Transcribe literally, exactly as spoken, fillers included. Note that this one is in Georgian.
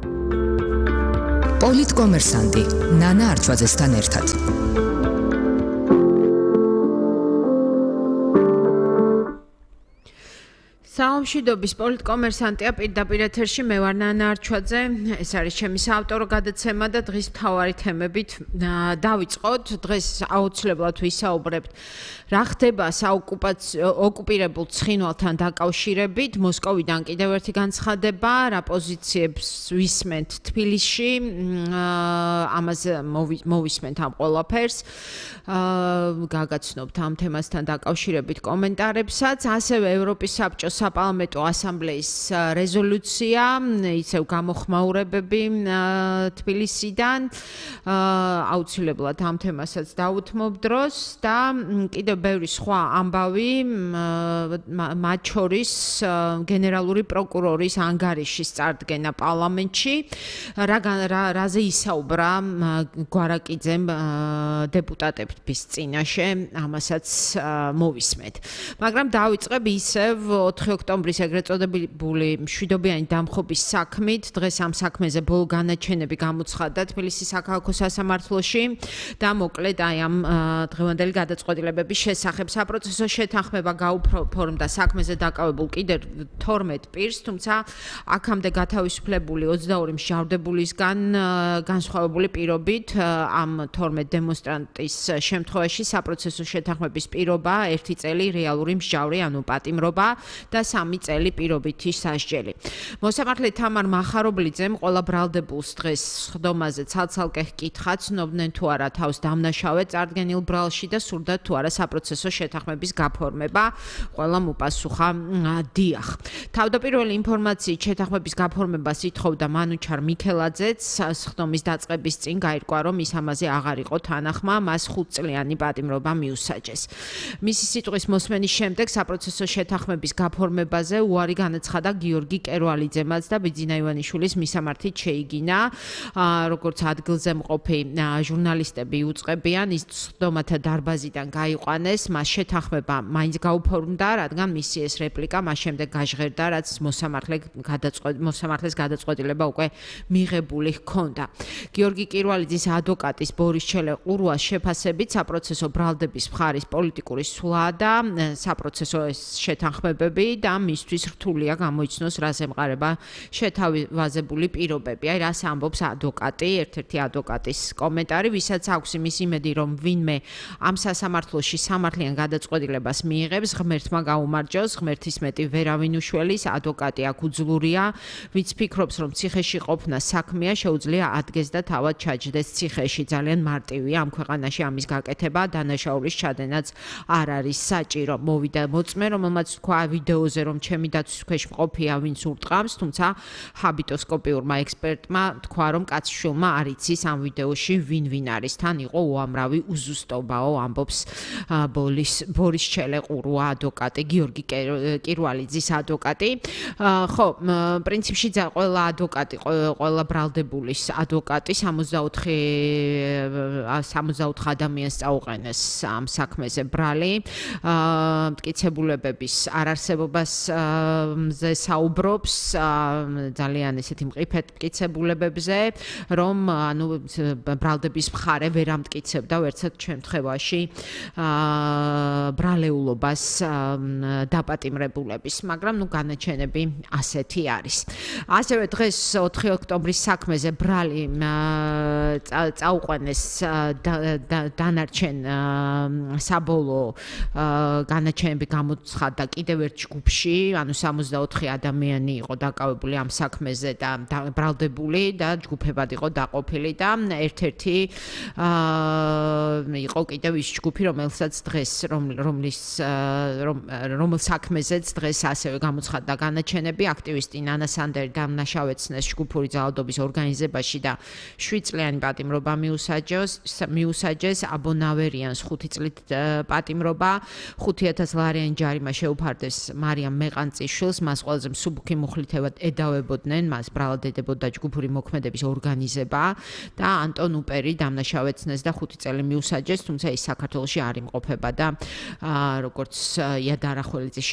პოლიტკომერსანტი ნანა არჩვაძესთან ერთად. საომშვიდობის პოლიტკომერსანტია პირდაპირ ეთერში მე ვარ ნანა არჩვაძე. ეს არის ჩემი საავტორო გადაცემა და დღის მთავარი თემებით დავიწყოთ. დღეს აუცილებლად ვისაუბრებთ რა ხდება საოკუპირებულ ცხინვალთან დაკავშირებით. მოსკოვიდან კიდევ ერთი განცხადება, რა პოზიციებს ვისმენთ თბილისში, ამაზე მოვისმენთ ამ ყველაფერს. გაგაცნობთ ამ თემასთან დაკავშირებით კომენტარებსაც, ასევე ევროპის საბჭოს საპარლამენტო ასამბლეის რეზოლუცია, ისევ გამოხმაურებები თბილისიდან. აუცილებლად ამ თემასაც დავუთმობ დროს და კიდევ ბევრი სხვა ამბავი, მათ შორის გენერალური პროკურორის ანგარიშის წარდგენა პარლამენტში, რაზე ისაუბრა გვარაკიძემ დეპუტატების წინაშე, ამასაც მოვისმენთ. მაგრამ დავიწყებ ისევ ოთხი ოქტომბრის ეგრეთ წოდებული მშვიდობიანი დამხობის საქმით. დღეს ამ საქმეზე ბოლო განაჩენები გამოცხადდა თბილისის საქალაქო სასამართლოში და მოკლედ აი ამ დღევანდელი გადაწყვეტილებების შესახებ საპროცესო შეთანხმება გაუფორმდა საქმეზე დაკავებულ კიდევ თორმეტ პირს, თუმცა აქამდე გათავისუფლებული ოცდაორი მსჯავრდებულისგან განსხვავებული პირობით ამ თორმეტ დემონსტრანტის შემთხვევაში საპროცესო შეთანხმების პირობა ერთი წელი რეალური მსჯავრი, ანუ პატიმრობა და სამი წელი პირობითი სასჯელი. მოსამართლე თამარ მახარობლიძემ ყველა ბრალდებულს დღეს სხდომაზე ცალ-ცალკე ჰკითხა, ცნობდნენ თუ არა თავს დამნაშავე წარდგენილ ბრალში და სურდათ თუ არა საპროცესო შეთანხმების გაფორმება. ყველამ უპასუხა დიახ. თავდაპირველი ინფორმაციით შეთანხმების გაფორმებას ითხოვდა მანუჩარ მიქელაძეც, სხდომის დაწყების წინ გაირკვა, რომ ის ამაზე აღარ იყო თანახმა, მას ხუთწლიანი პატიმრობა მიუსაჯეს. მისი სიტყვის მოსმენის შემდეგ საპროცესო შეთანხმების გაფორმებაზე უარი განაცხადა გიორგი კერვალიძემაც და ბიძინა ივანიშვილის მისამართით შეიგინა. როგორც ადგილზე მყოფი ჟურნალისტები უწყებიან, ის სხდომათა დარბაზიდან გაიყვანეს, მას შეთანხმება მაინც გაუფორმდა, რადგან მისი ეს რეპლიკა მას შემდეგ გაჟღერდა, რაც მოსამართლეს გადაწყვეტილება უკვე მიღებული ჰქონდა. გიორგი კირვალიძის ადვოკატის ბორის ჩელეყურუას შეფასებით საპროცესო ბრალდების მხარის პოლიტიკური სვლაა და საპროცესო შეთანხმებები და მისთვის რთულია გამოიცნოს რას ემყარება შეთავაზებული პირობები. აი რას ამბობს ადვოკატი, ერთ-ერთი ადვოკატის კომენტარი, ვისაც აქვს იმის იმედი, რომ ვინმე ამ სასამართლოში სამართლიან გადაწყვეტილებას მიიღებს, ღმერთმა გაუმარჯოს, ღმერთის მეტი ვერავინ უშველის, ადვოკატი აქ უძლურია, ვინც ფიქრობს, რომ ციხეში ყოფნა საქმეა, შეუძლია ადგეს და თავად ჩაჯდეს ციხეში. ძალიან მარტივია ამ ქვეყანაში ამის გაკეთება, დანაშაულის ჩადენაც არ არის საჭირო. მოვიდა მოწმე, რომელმაც თქვა ვიდეოზე, რომ ჩემი დაცვის ქვეშ მყოფია, ვინც ურტყამს, თუმცა ჰაბიტოსკოპიურმა ექსპერტმა თქვა, რომ კაცშვილმა არ იცის ამ ვიდეოში ვინ ვინ არის, თან იყო უამრავი უზუსტობაო, ამბობს ბორის ჩელეყურუა ადვოკატი, გიორგი კირვალიძის ადვოკატი. ხო, პრინციპში ყველა ადვოკატი, ყველა ბრალდებულის ადვოკატი სამოცდაოთხ ადამიანს წაუყენეს ამ საქმეზე ბრალი. მტკიცებულებების არარსებობაზე საუბრობს, ძალიან ესეთი მყიფეთ მტკიცებულებებზე, რომ ანუ ბრალდების მხარე ვერ ამტკიცებდა ვერცად შემთხვევაში ბრალეულობას დაპატიმრებულების, მაგრამ ნუ განაჩენები ასეთი არის. ასევე დღეს ოთხი ოქტომბრის საქმეზე ბრალი წაუყვანეს დანარჩენ საბოლოო განაჩენები გამოცხადდა კიდევ ერთ ჯგუფში, ანუ სამოცდაოთხი ადამიანი იყო დაკავებული ამ საქმეზე და ბრალდებული და ჯგუფებად იყო დაყოფილი და ერთ-ერთი იყო კიდევ ის ჯგუფი, რომელსაც დღეს რომლის რომელ საქმეზეც დღეს ასევე გამოცხადდა განაჩენები. აქტივისტი ნანა სანდერი დამნაშავეცნეს ჯგუფური ძალადობის ორგანიზებაში და შვიდ წლიანი პატიმრობა მიუსაჯეს. აბონავერიანს ხუთი წლით პატიმრობა, ხუთი ათას ლარიანი ჯარიმა შეუფარდეს მარიამ მეყანწიშვილს, მას ყველაზე მსუბუქი მუხლითებად ედავებოდნენ, მას ბრალად ედებოდა ჯგუფური მოქმედების ორგანიზება და ანტონ უპერი დამნაშავეცნეს და ხუთი წელი მიუსაჯეს, თუმცა ის საქართველოში არ იმყოფება და როგორც იად არახველიძის